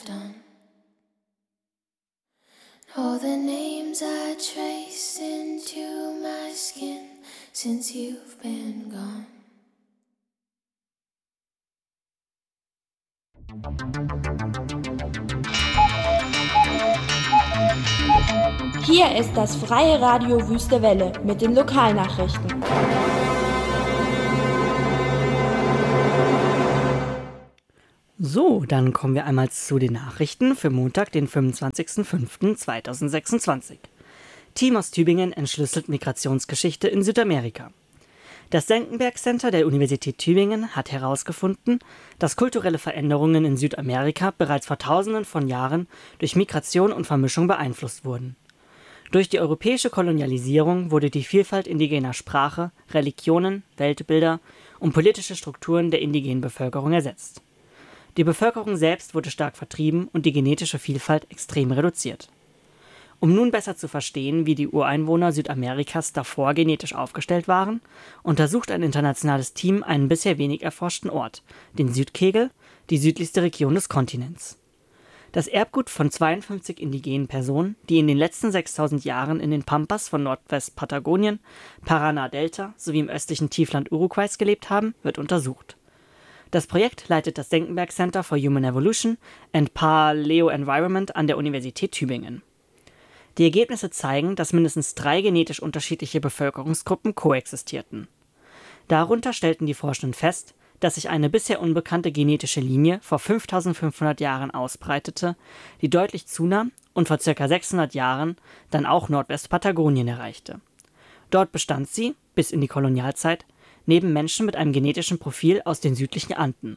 I've done. All the names I traced into my skin since you've been gone. Hier ist das Freie Radio Wüste Welle mit den Lokalnachrichten. So, dann kommen wir einmal zu den Nachrichten für Montag, den 25.05.2026. Team aus Tübingen entschlüsselt Migrationsgeschichte in Südamerika. Das Senckenberg Center der Universität Tübingen hat herausgefunden, dass kulturelle Veränderungen in Südamerika bereits vor Tausenden von Jahren durch Migration und Vermischung beeinflusst wurden. Durch die europäische Kolonialisierung wurde die Vielfalt indigener Sprache, Religionen, Weltbilder und politische Strukturen der indigenen Bevölkerung ersetzt. Die Bevölkerung selbst wurde stark vertrieben und die genetische Vielfalt extrem reduziert. Um nun besser zu verstehen, wie die Ureinwohner Südamerikas davor genetisch aufgestellt waren, untersucht ein internationales Team einen bisher wenig erforschten Ort, den Südkegel, die südlichste Region des Kontinents. Das Erbgut von 52 indigenen Personen, die in den letzten 6000 Jahren in den Pampas von Nordwest-Patagonien, Paraná-Delta sowie im östlichen Tiefland Uruguays gelebt haben, wird untersucht. Das Projekt leitet das Senckenberg Center for Human Evolution and Paleoenvironment an der Universität Tübingen. Die Ergebnisse zeigen, dass mindestens 3 genetisch unterschiedliche Bevölkerungsgruppen koexistierten. Darunter stellten die Forschenden fest, dass sich eine bisher unbekannte genetische Linie vor 5500 Jahren ausbreitete, die deutlich zunahm und vor ca. 600 Jahren dann auch Nordwestpatagonien erreichte. Dort bestand sie, bis in die Kolonialzeit, neben Menschen mit einem genetischen Profil aus den südlichen Anden.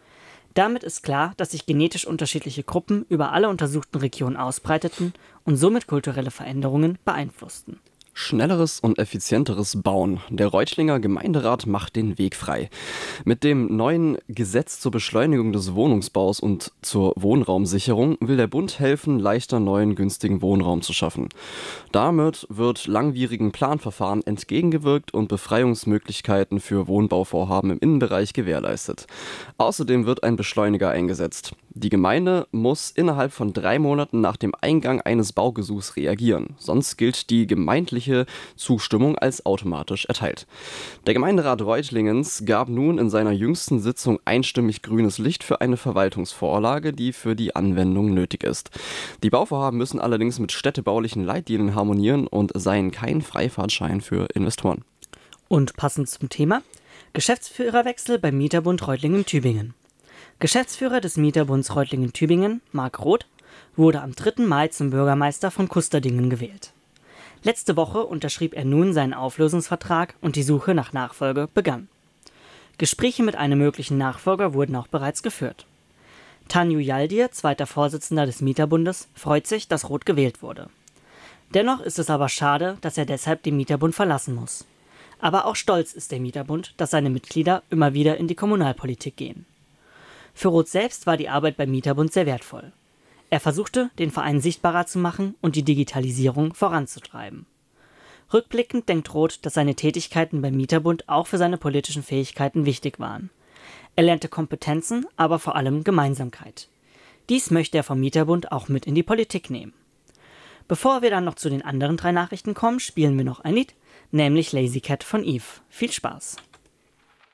Damit ist klar, dass sich genetisch unterschiedliche Gruppen über alle untersuchten Regionen ausbreiteten und somit kulturelle Veränderungen beeinflussten. Schnelleres und effizienteres Bauen. Der Reutlinger Gemeinderat macht den Weg frei. Mit dem neuen Gesetz zur Beschleunigung des Wohnungsbaus und zur Wohnraumsicherung will der Bund helfen, leichter neuen günstigen Wohnraum zu schaffen. Damit wird langwierigen Planverfahren entgegengewirkt und Befreiungsmöglichkeiten für Wohnbauvorhaben im Innenbereich gewährleistet. Außerdem wird ein Beschleuniger eingesetzt. Die Gemeinde muss innerhalb von 3 Monaten nach dem Eingang eines Baugesuchs reagieren. Sonst gilt die gemeindliche Zustimmung als automatisch erteilt. Der Gemeinderat Reutlingens gab nun in seiner jüngsten Sitzung einstimmig grünes Licht für eine Verwaltungsvorlage, die für die Anwendung nötig ist. Die Bauvorhaben müssen allerdings mit städtebaulichen Leitlinien harmonieren und seien kein Freifahrtschein für Investoren. Und passend zum Thema: Geschäftsführerwechsel beim Mieterbund Reutlingen-Tübingen. Geschäftsführer des Mieterbunds Reutlingen-Tübingen, Marc Roth, wurde am 3. Mai zum Bürgermeister von Kusterdingen gewählt. Letzte Woche unterschrieb er nun seinen Auflösungsvertrag und die Suche nach Nachfolge begann. Gespräche mit einem möglichen Nachfolger wurden auch bereits geführt. Tanju Yaldir, zweiter Vorsitzender des Mieterbundes, freut sich, dass Roth gewählt wurde. Dennoch ist es aber schade, dass er deshalb den Mieterbund verlassen muss. Aber auch stolz ist der Mieterbund, dass seine Mitglieder immer wieder in die Kommunalpolitik gehen. Für Roth selbst war die Arbeit beim Mieterbund sehr wertvoll. Er versuchte, den Verein sichtbarer zu machen und die Digitalisierung voranzutreiben. Rückblickend denkt Roth, dass seine Tätigkeiten beim Mieterbund auch für seine politischen Fähigkeiten wichtig waren. Er lernte Kompetenzen, aber vor allem Gemeinsamkeit. Dies möchte er vom Mieterbund auch mit in die Politik nehmen. Bevor wir dann noch zu den anderen 3 Nachrichten kommen, spielen wir noch ein Lied, nämlich Lazy Cat von Eve. Viel Spaß!